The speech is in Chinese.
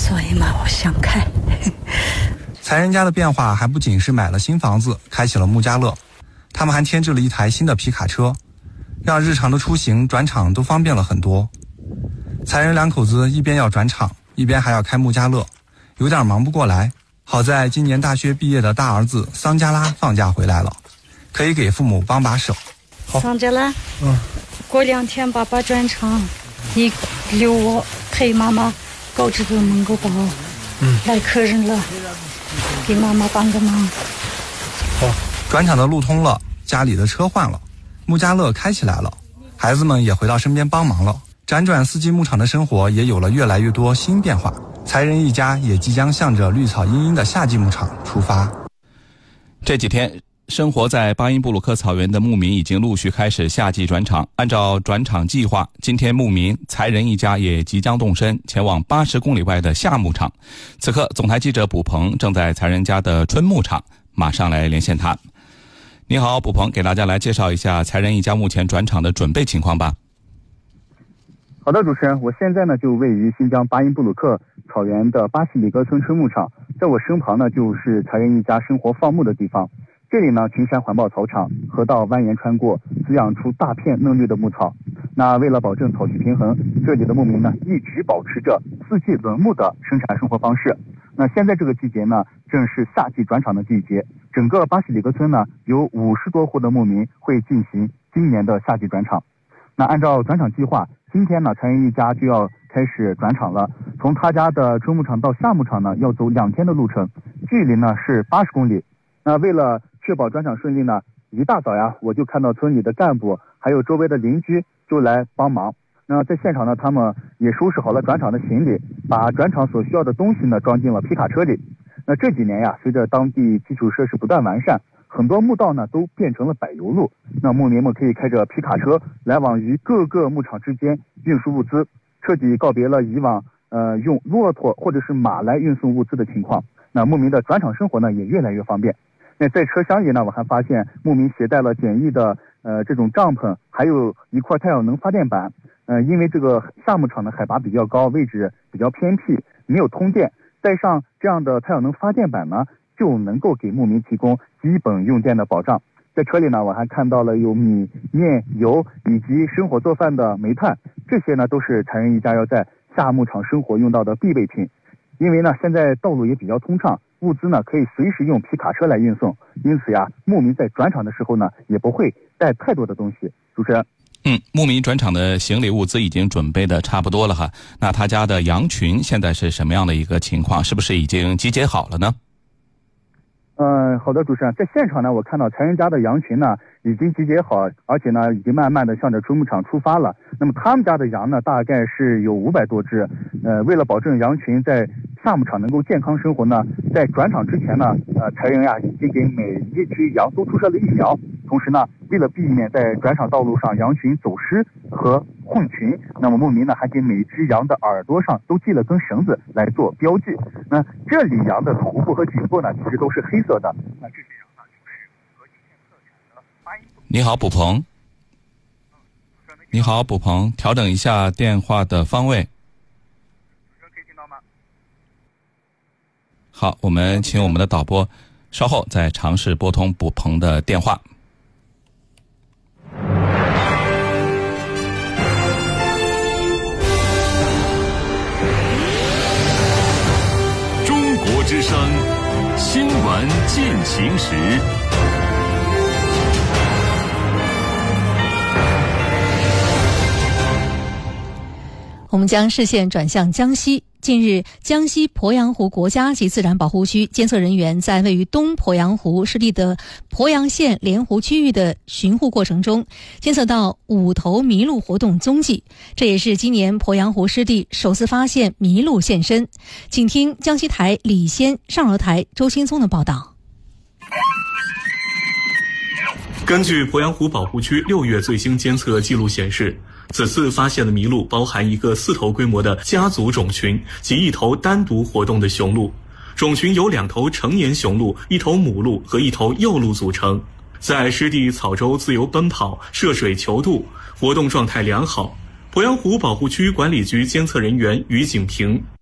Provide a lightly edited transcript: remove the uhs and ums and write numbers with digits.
所以嘛，我想开。 财人家的变化还不仅是买了新房子，开启了木家乐，他们还添置了一台新的皮卡车，让日常的出行转场都方便了很多。财人两口子一边要转场，一边还要开木家乐，有点忙不过来。好在今年大学毕业的大儿子桑加拉放假回来了，可以给父母帮把手。 桑加拉，过2天爸爸转场，你留我陪妈妈搞这个蒙古包，来客人了，给妈妈帮个忙。 好，转场的路通了，家里的车换了，木家乐开起来了，孩子们也回到身边帮忙了。辗转四季牧场的生活也有了越来越多新变化，财人一家也即将向着绿草茵茵的夏季牧场出发。 这几天生活在巴音布鲁克草原的牧民已经陆续开始夏季转场。按照转场计划，今天牧民财人一家也即将动身前往80公里外的夏牧场。此刻总台记者卜鹏正在财人家的春牧场，马上来连线他。你好，卜鹏，给大家来介绍一下财人一家目前转场的准备情况吧。 好的，主持人，我现在呢就位于新疆巴音布鲁克草原的巴西里格村春牧场，在我身旁呢就是财人一家生活放牧的地方。这里呢群山环抱草场，河道蜿蜒穿过，滋养出大片嫩绿的牧草。那为了保证草区平衡，这里的牧民呢一直保持着4季轮牧的生产生活方式。那现在这个季节呢正是夏季转场的季节，整个巴西里格村呢有50多户的牧民会进行今年的夏季转场。那按照转场计划，今天呢财人一家就要开始转场了。从他家的春牧场到夏牧场呢要走2天的路程，距离呢是80公里。那为了确保转场顺利呢，一大早呀我就看到村里的干部还有周围的邻居就来帮忙。那在现场呢，他们也收拾好了转场的行李，把转场所需要的东西呢装进了皮卡车里。那这几年呀，随着当地基础设施不断完善，很多牧道呢都变成了柏油路，那牧民们可以开着皮卡车来往于各个牧场之间运输物资，彻底告别了以往用骆驼或者是马来运送物资的情况。那牧民的转场生活呢也越来越方便。那在车厢里呢，我还发现牧民携带了简易的这种帐篷，还有一块太阳能发电板。因为这个夏牧场的海拔比较高，位置比较偏僻，没有通电，带上这样的太阳能发电板呢，就能够给牧民提供基本用电的保障。在车里呢，我还看到了有米、面、油以及生火做饭的煤炭，这些呢都是财人一家要在夏牧场生活用到的必备品。因为呢现在道路也比较通畅，物资呢可以随时用皮卡车来运送，因此呀牧民在转场的时候呢也不会带太多的东西。主持人， 牧民转场的行李物资已经准备的差不多了哈。那他家的羊群现在是什么样的一个情况？是不是已经集结好了呢？ 好的，主持人，在现场呢，我看到财人家的羊群呢已经集结好，而且呢已经慢慢的向着春牧场出发了。那么他们家的羊呢，大概是有500多只。为了保证羊群在夏牧场能够健康生活呢，在转场之前呢，财人呀已经给每一只羊都注射了疫苗。同时呢，为了避免在转场道路上羊群走失和混群，那么牧民呢还给每只羊的耳朵上都系了根绳子来做标记。那这里羊的头部和颈部呢其实都是黑色的。那这些羊呢就是和今天特产的巴音。 你好，卜鹏。你好，卜鹏，调整一下电话的方位。 可以听到吗？ 好，我们请我们的导播稍后再尝试拨通卜鹏的电话。 中国之声新闻进行时。 我们将视线转向江西。近日，江西鄱阳湖国家级自然保护区监测人员在位于东鄱阳湖湿地的鄱阳县莲湖区域的巡护过程中，监测到5头麋鹿活动踪迹，这也是今年鄱阳湖湿地首次发现麋鹿现身。请听江西台李先、上俄台周新松的报道。 根据鄱阳湖保护区6月最新监测记录显示，此次发现的麋鹿包含一个4头规模的家族种群及1头单独活动的雄鹿，种群由2头成年雄鹿、1头母鹿和1头幼鹿组成，在湿地草洲自由奔跑、涉水求渡，活动状态良好。鄱阳湖保护区管理局监测人员于景平